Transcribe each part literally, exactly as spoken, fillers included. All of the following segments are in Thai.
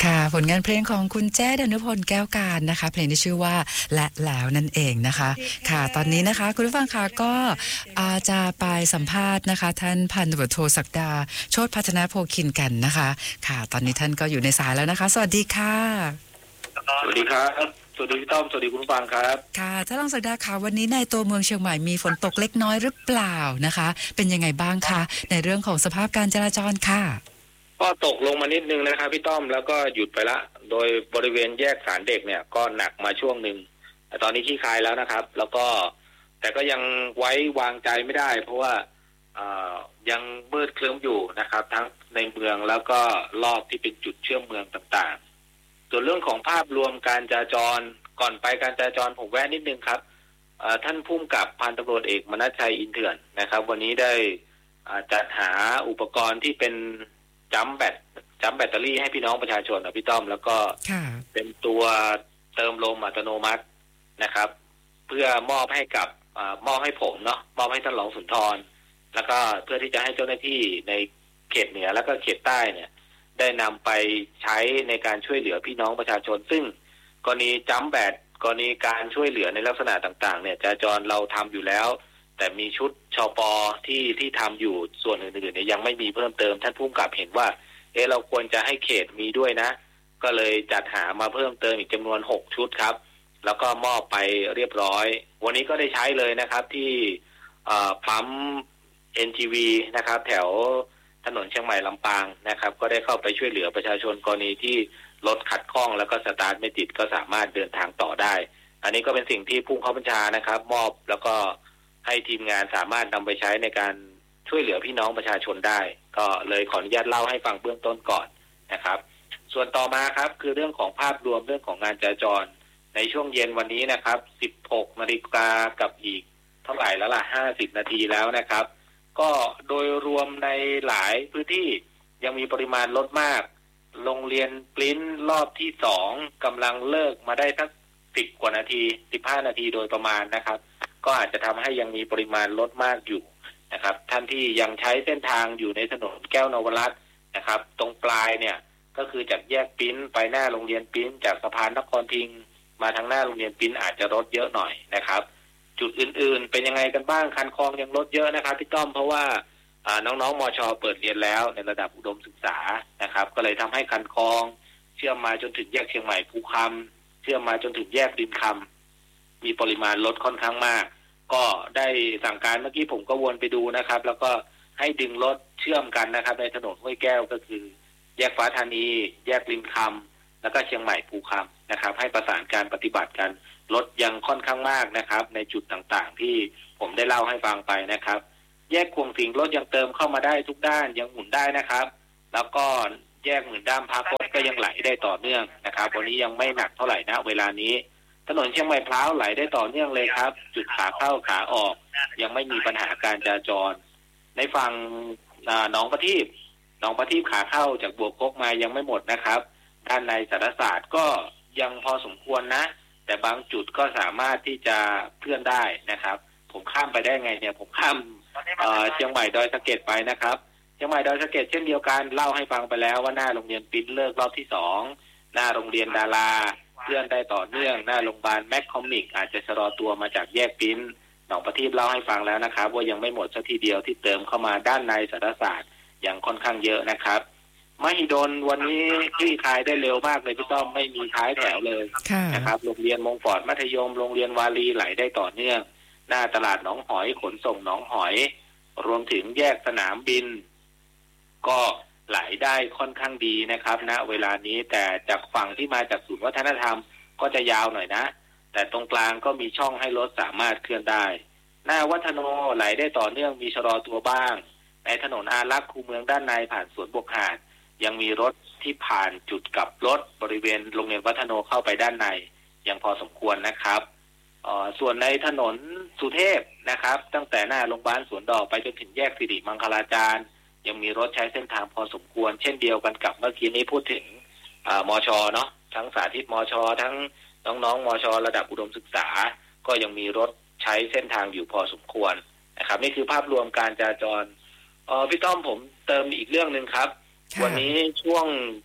ค่ะผลงานเพลงของคุณแจ้ดนุพลแก้วการนะคะเพลงที่ชื่อว่าและแล้วนั่นเองนะคะค่ะตอนนี้นะคะคุณผู้ฟังคะก็จะไปสัมภาษณ์นะคะท่านพันตำรวจโทศักดาโชติพัฒนาโพคินกันนะคะค่ะตอนนี้ท่านก็อยู่ในสายแล้วนะคะสวัสดีค่ะสวัสดีครับสวัสดีพี่ต้อมสวัสดีคุณผู้ฟังครับค่ะท่านรองศักดาค่ะวันนี้ในตัวเมืองเชียงใหม่มีฝนตกเล็กน้อยหรือเปล่านะคะเป็นยังไงบ้างคะในเรื่องของสภาพการจราจรค่ะก็ตกลงมานิดนึงนะครับพี่ต้อมแล้วก็หยุดไปละโดยบริเวณแยกศาลเด็กเนี่ยก็หนักมาช่วงหนึ่งแต่ตอนนี้ขี้คายแล้วนะครับแล้วก็แต่ก็ยังไว้วางใจไม่ได้เพราะว่ายังมืดครึ้มอยู่นะครับทั้งในเมืองแล้วก็รอบที่เป็นจุดเชื่อมเมืองต่างๆส่วนเรื่องของภาพรวมการจราจรก่อนไปการจราจรผมแวะนิดนึงครับท่านผู้กำกับพันตำรวจเอกมนัสชัยอินเถื่อนนะครับวันนี้ได้จัดหาอุปกรณ์ที่เป็นจัมป์แบตจัมป์แบตเตอรี่ให้พี่น้องประชาชนนะพี่ต้อมแล้วก็เป็นตัวเติมลมอัตโนมัตินะครับเพื่อมอบให้กับมอบให้ผมเนาะมอบให้ท่านรองสุนทรแล้วก็เพื่อที่จะให้เจ้าหน้าที่ในเขตเหนือแล้วก็เขตใต้เนี่ยได้นำไปใช้ในการช่วยเหลือพี่น้องประชาชนซึ่งกรณีจัมป์แบตกรณีการช่วยเหลือในลักษณะต่างๆเนี่ยจราจรเราทำอยู่แล้วแต่มีชุดชป.ที่ที่ทำอยู่ส่วนอื่นๆเนี่ยยังไม่มีเพิ่มเติมท่านผู้กำกับเห็นว่าเออเราควรจะให้เขตมีด้วยนะก็เลยจัดหามาเพิ่มเติมอีกจำนวนหกชุดครับแล้วก็มอบไปเรียบร้อยวันนี้ก็ได้ใช้เลยนะครับที่ปั๊ม เอ็น จี วี นะครับแถวถนนเชียงใหม่ลำปางนะครับก็ได้เข้าไปช่วยเหลือประชาชนกรณีที่รถขัดข้องแล้วก็สตาร์ทไม่ติดก็สามารถเดินทางต่อได้อันนี้ก็เป็นสิ่งที่ผู้บังคับบัญชานะครับมอบแล้วก็ให้ทีมงานสามารถนำไปใช้ในการช่วยเหลือพี่น้องประชาชนได้ก็เลยขออนุญาตเล่าให้ฟังเบื้องต้นก่อนนะครับส่วนต่อมาครับคือเรื่องของภาพรวมเรื่องของงานจราจรในช่วงเย็นวันนี้นะครับสิบหกนาฬิกากับอีกเท่าไหร่แล้วล่ะห้าสิบนาทีแล้วนะครับก็โดยรวมในหลายพื้นที่ยังมีปริมาณลดมากโรงเรียนปริ้นรอบที่สองกำลังเลิกมาได้สักสิบกว่านาทีสิบห้านาทีโดยประมาณนะครับก็อาจจะทำให้ยังมีปริมาณลดมากอยู่นะครับท่านที่ยังใช้เส้นทางอยู่ในถนนแก้วนวรัตน์นะครับตรงปลายเนี่ยก็คือจากแยกปริ้นไปหน้าโรงเรียนปริ้นจากสะพานนครพิงค์มาทางหน้าโรงเรียนปริ้นอาจจะลดเยอะหน่อยนะครับจุดอื่นๆเป็นยังไงกันบ้างคันคลองยังลดเยอะนะครับพี่ต้อมเพราะว่าน้องๆมช.เปิดเรียนแล้วในระดับอุดมศึกษานะครับก็เลยทำให้คันคลองเชื่อมมาจนถึงแยกเชียงใหม่ภูคำเชื่อมมาจนถึงแยกริมคำมีปริมาณลดค่อนข้างมากก็ได้สั่งการเมื่อกี้ผมก็วนไปดูนะครับแล้วก็ให้ดึงรถเชื่อมกันนะครับในถนนห้วยแก้วก็คือแยกฟ้าธานีแยกริมคำแล้วก็เชียงใหม่ภูคำนะครับให้ประสานการปฏิบัติกันรถยังค่อนข้างมากนะครับในจุดต่างๆที่ผมได้เล่าให้ฟังไปนะครับแยกควงสิงรถยังเติมเข้ามาได้ทุกด้านยังหมุนได้นะครับแล้วก็แยกหมื่นด้ามพาโค้ดก็ยังไหลได้ต่อเนื่องนะครับวันนี้ยังไม่หนักเท่าไหร่นะเวลานี้ถนนเชียงใหม่พร้าวไหลได้ต่อเนื่องเลยครับจุดขาเข้าขาออกยังไม่มีปัญหาการจราจรในฝั่งหนองประทีปหนองประทีปขาเข้าจากบวกกกมายังไม่หมดนะครับด้านในสารศาสตร์ก็ยังพอสมควรนะแต่บางจุดก็สามารถที่จะเคลื่อนได้นะครับผมข้ามไปได้ไงเนี่ยผมข้ามเชียงใหม่ดอยสะเก็ดไปนะครับเชียงใหม่ดอยสะเก็ดเช่นเดียวกันเล่าให้ฟังไปแล้วว่าหน้าโรงเรียนปิ้นเลิกรอบที่สองหน้าโรงเรียนดาราเคลื่อนได้ต่อเนื่องหน้าโรงพยาบาลแมคคอมิกอาจจะชะลอตัวมาจากแยกปิ้นหนองประทีปเล่าให้ฟังแล้วนะครับว่ายังไม่หมดซะทีเดียวที่เติมเข้ามาด้านในสารศาสตร์อย่างค่อนข้างเยอะนะครับมหิดลวันนี้คลี่คลายได้เร็วมากเลยพี่ต้อมไม่มีท้ายแถวเลยนะครับโรงเรียนมงฟอร์ดมัธยมโรงเรียนวารีไหลได้ต่อเนื่องหน้าตลาดหนองหอยขนส่งหนองหอยรวมถึงแยกสนามบินก็ไหลได้ค่อนข้างดีนะครับณเวลานี้แต่จากฝั่งที่มาจากศูนย์วัฒนธรรมก็จะยาวหน่อยนะแต่ตรงกลางก็มีช่องให้รถสามารถเคลื่อนได้หน้าวัฒโนไหลได้ต่อเนื่องมีชะลอตัวบ้างในถนนอารักษ์คูเมืองด้านในผ่านสวนบวกหาดยังมีรถที่ผ่านจุดกลับรถบริเวณโรงเรียนวัฒโนเข้าไปด้านในยังพอสมควรนะครับส่วนในถนนสุเทพนะครับตั้งแต่หน้าโรงพยาบาลสวนดอกไปจนถึงแยกสิริมังคลาจารย์ยังมีรถใช้เส้นทางพอสมควรเช่นเดียวกันกับเมื่อกี้นี้พูดถึงมช.เนาะทั้งสาธิตมช.ทั้งน้องๆมช.ระดับอุดมศึกษาก็ยังมีรถใช้เส้นทางอยู่พอสมควรนะครับนี่คือภาพรวมการจราจรพี่ต้อมผมเติมอีกเรื่องนึงครับวันนี้ช่วง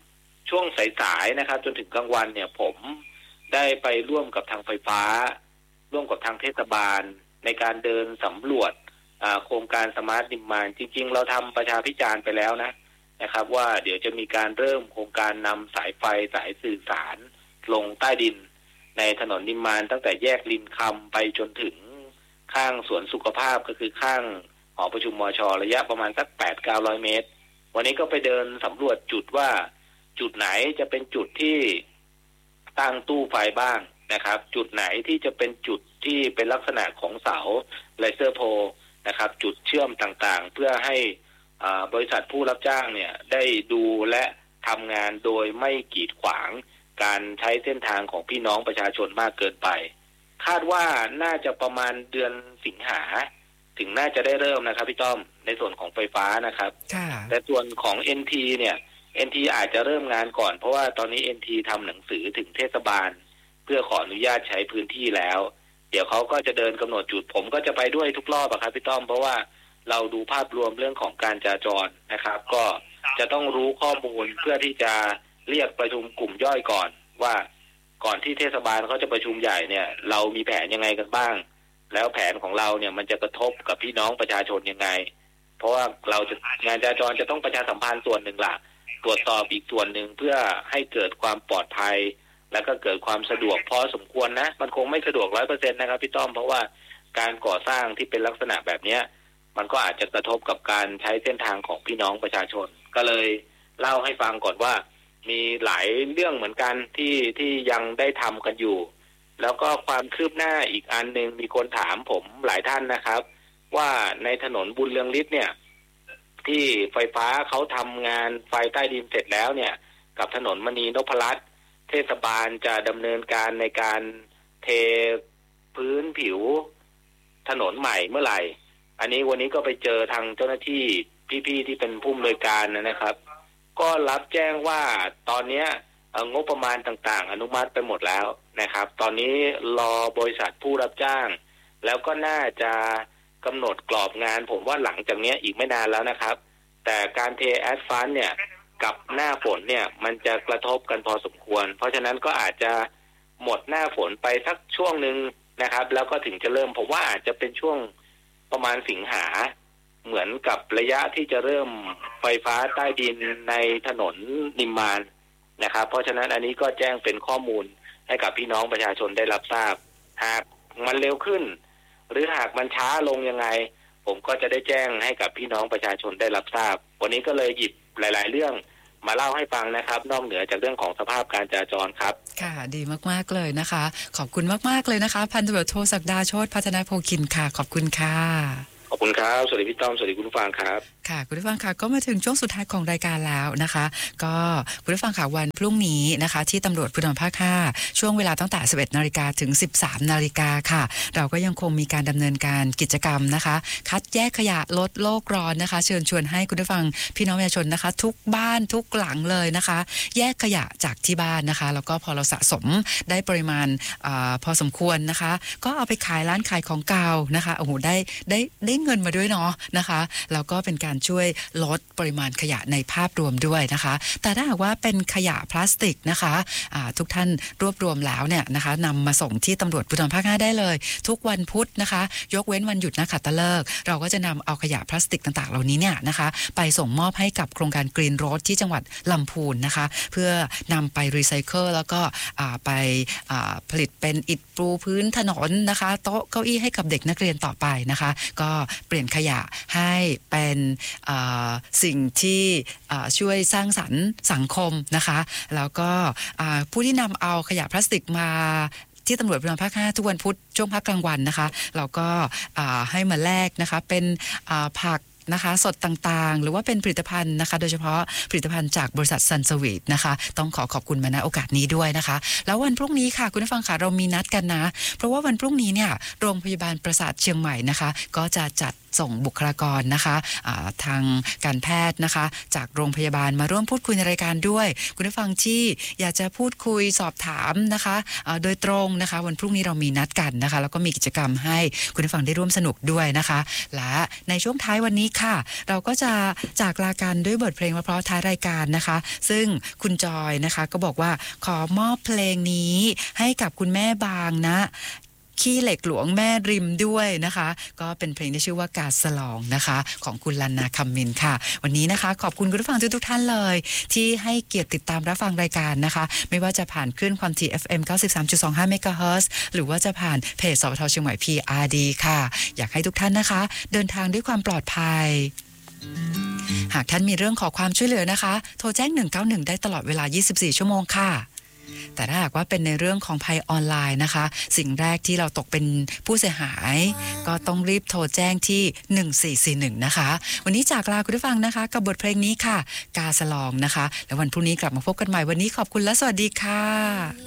ช่วงสายๆนะครับจนถึงกลางวันเนี่ยผมได้ไปร่วมกับทางไฟฟ้าร่วมกับทางเทศบาลในการเดินสำรวจโครงการสมาร์ทดิมานจริงๆเราทำประชาพิจารณ์ไปแล้วนะนะครับว่าเดี๋ยวจะมีการเริ่มโครงการนำสายไฟสายสื่อสารลงใต้ดินในถนนดิมานตั้งแต่แยกลินคำไปจนถึงข้างสวนสุขภาพก็คือข้างหอประชุมมช.ระยะประมาณสัก แปดถึงเก้าร้อย เมตรวันนี้ก็ไปเดินสำรวจจุดว่าจุดไหนจะเป็นจุดที่ตั้งตู้ไฟบ้างนะครับจุดไหนที่จะเป็นจุดที่เป็นลักษณะของเสาไลเซอร์โพลนะครับจุดเชื่อมต่างๆเพื่อให้บริษัทผู้รับจ้างเนี่ยได้ดูและทำงานโดยไม่กีดขวางการใช้เส้นทางของพี่น้องประชาชนมากเกินไปคาดว่าน่าจะประมาณเดือนสิงหาถึงน่าจะได้เริ่มนะครับพี่ต้อมในส่วนของไฟฟ้านะครับแต่ส่วนของ เอ็น ที เนี่ย เอ็น ที อาจจะเริ่มงานก่อนเพราะว่าตอนนี้ เอ็น ที ทำหนังสือถึงเทศบาลเพื่อขออนุญาตใช้พื้นที่แล้วเดี๋ยวเขาก็จะเดินกำหนดจุดผมก็จะไปด้วยทุกรอบอะครับพี่ต้อมเพราะว่าเราดูภาพรวมเรื่องของการจราจรนะครับก็จะต้องรู้ข้อมูลเพื่อที่จะเรียกประชุมกลุ่มย่อยก่อนว่าก่อนที่เทศบาลเขาจะประชุมใหญ่เนี่ยเรามีแผนยังไงกันบ้างแล้วแผนของเราเนี่ยมันจะกระทบกับพี่น้องประชาชนยังไงเพราะว่าเราจะงานจราจรจะต้องประชาสัมพันธ์ส่วนหนึ่งหลักตรวจสอบอีกส่วนหนึ่งเพื่อให้เกิดความปลอดภัยแล้วก็เกิดความสะดวกพอสมควรนะมันคงไม่สะดวก ร้อยเปอร์เซ็นต์ นะครับพี่ต้อมเพราะว่าการก่อสร้างที่เป็นลักษณะแบบนี้มันก็อาจจะกระทบกับการใช้เส้นทางของพี่น้องประชาชนก็เลยเล่าให้ฟังก่อนว่ามีหลายเรื่องเหมือนกันที่ที่ยังได้ทำกันอยู่แล้วก็ความคืบหน้าอีกอันนึงมีคนถามผมหลายท่านนะครับว่าในถนนบุญเรืองฤทธิ์เนี่ยที่ไฟฟ้าเขาทำงานไฟใต้ดินเสร็จแล้วเนี่ยกับถนนมณีนพรัตน์เทศบาลจะดำเนินการในการเทพื้นผิวถนนใหม่เมื่อไหร่อันนี้วันนี้ก็ไปเจอทางเจ้าหน้าที่พี่ๆที่เป็นผู้อำนวยการนะครับก็รับแจ้งว่าตอนนี้งบประมาณต่างๆอนุมัติไปหมดแล้วนะครับตอนนี้รอบริษัทผู้รับจ้างแล้วก็น่าจะกำหนดกรอบงานผมว่าหลังจากนี้อีกไม่นานแล้วนะครับแต่การเทแอสฟัลต์เนี่ยกับหน้าฝนเนี่ยมันจะกระทบกันพอสมควรเพราะฉะนั้นก็อาจจะหมดหน้าฝนไปสักช่วงหนึ่งนะครับแล้วก็ถึงจะเริ่มผมว่าอาจจะเป็นช่วงประมาณสิงหาเหมือนกับระยะที่จะเริ่มไฟฟ้าใต้ดินในถนนนิมมานนะครับเพราะฉะนั้นอันนี้ก็แจ้งเป็นข้อมูลให้กับพี่น้องประชาชนได้รับทราบหากมันเร็วขึ้นหรือหากมันช้าลงยังไงผมก็จะได้แจ้งให้กับพี่น้องประชาชนได้รับทราบวันนี้ก็เลยหยิบหลายๆเรื่องมาเล่าให้ฟังนะครับนอกเหนือจากเรื่องของสภาพการจราจรครับค่ะดีมากๆเลยนะคะขอบคุณมากๆเลยนะคะพันตำรวจโทศักดาโชติพัฒนาโพคินค่ะขอบคุณค่ะขอบคุณครับสวัสดีพี่ต้อมสวัสดีคุณผู้ฟังครับค่ะคุณผู้ฟังค่ะก็มาถึงช่วงสุดท้ายของรายการแล้วนะคะก็คุณผู้ฟังค่ะวันพรุ่งนี้นะคะที่ตำรวจภูธรภาคห้าช่วงเวลาตั้งแต่ สิบเอ็ดนาฬิกา ถึง สิบสามนาฬิกาค่ะเราก็ยังคงมีการดำเนินการกิจกรรมนะคะคัดแยกขยะลดโลกร้อนนะคะเชิญชวนให้คุณผู้ฟังพี่น้องประชาชนนะคะทุกบ้านทุกหลังเลยนะคะแยกขยะจากที่บ้านนะคะแล้วก็พอเราสะสมได้ปริมาณอพอสมควรนะคะก็เอาไปขายร้านขายของเก่านะคะโอ้โหได้ได้ได้เงินมาด้วยเนาะนะคะแล้วก็เป็นการช่วยลดปริมาณขยะในภาพรวมด้วยนะคะแต่ถ้าหากว่าเป็นขยะพลาสติกนะคะทุกท่านรวบรวมแล้วเนี่ยนะคะนำมาส่งที่ตำรวจภูธรภาคห้าได้เลยทุกวันพุธนะคะยกเว้นวันหยุดนักขัตฤกษ์เราก็จะนำเอาขยะพลาสติกต่างๆเหล่านี้เนี่ยนะคะไปส่งมอบให้กับโครงการกรีนโรดที่จังหวัดลำพูนนะคะเพื่อนำไปรีไซเคิลแล้วก็ไปผลิตเป็นอิฐปูพื้นถนนนะคะโต๊ะเก้าอี้ให้กับเด็กนักเรียนต่อไปนะคะก็เปลี่ยนขยะให้เป็นสิ่งที่ช่วยสร้างสรรค์สังคมนะคะแล้วก็ผู้ที่นำเอาขยะพลาสติกมาที่ตำรวจภูธรภาคห้าทุกวันพุธช่วงพักกลางวันนะคะเราก็ให้มาแลกนะคะเป็นผักนะคะสดต่างๆหรือว่าเป็นผลิตภัณฑ์นะคะโดยเฉพาะผลิตภัณฑ์จากบริษัทซันสวีทนะคะต้องขอขอบคุณมาณโอกาสนี้ด้วยนะคะแล้ววันพรุ่งนี้ค่ะคุณผู้ฟังค่ะเรามีนัดกันนะเพราะว่าวันพรุ่งนี้เนี่ยโรงพยาบาลประสาทเชียงใหม่นะคะก็จะจัดส่งบุคลากรนะคะทางการแพทย์นะคะจากโรงพยาบาลมาร่วมพูดคุยในรายการด้วยคุณผู้ฟังที่อยากจะพูดคุยสอบถามนะคะโดยตรงนะคะวันพรุ่งนี้เรามีนัดกันนะคะแล้วก็มีกิจกรรมให้คุณผู้ฟังได้ร่วมสนุกด้วยนะคะและในช่วงท้ายวันนี้ค่ะเราก็จะจากลากันด้วยบทเพลงเพราะๆท้ายรายการนะคะซึ่งคุณจอยนะคะก็บอกว่าขอมอบเพลงนี้ให้กับคุณแม่บางนะขี้เหล็กหลวงแม่ริมด้วยนะคะก็เป็นเพลงที่ชื่อว่ากาสลองนะคะของคุณลันนาคัมมินค่ะวันนี้นะคะขอบคุณคุณผู้ฟังทุกๆท่านเลยที่ให้เกียรติติดตามรับฟังรายการนะคะไม่ว่าจะผ่านคลื่นความถี่ เอฟ เอ็ม เก้าสิบสามจุดสองห้า เมกะเฮิรตซ์ หรือว่าจะผ่านเพจสวทเชียงใหม่ พี อาร์ ดี ค่ะอยากให้ทุกท่านนะคะเดินทางด้วยความปลอดภัยหากท่านมีเรื่องขอความช่วยเหลือนะคะโทรแจ้งหนึ่งเก้าหนึ่งได้ตลอดเวลายี่สิบสี่ชั่วโมงค่ะแต่ถ้าหากว่าเป็นในเรื่องของภัยออนไลน์นะคะสิ่งแรกที่เราตกเป็นผู้เสียหายก็ต้องรีบโทรแจ้งที่หนึ่งสี่สี่หนึ่งนะคะวันนี้จากลาคุณผู้ฟังนะคะกับบทเพลงนี้ค่ะกาสลองนะคะแล้ววันพรุ่งนี้กลับมาพบกันใหม่วันนี้ขอบคุณและสวัสดีค่ะ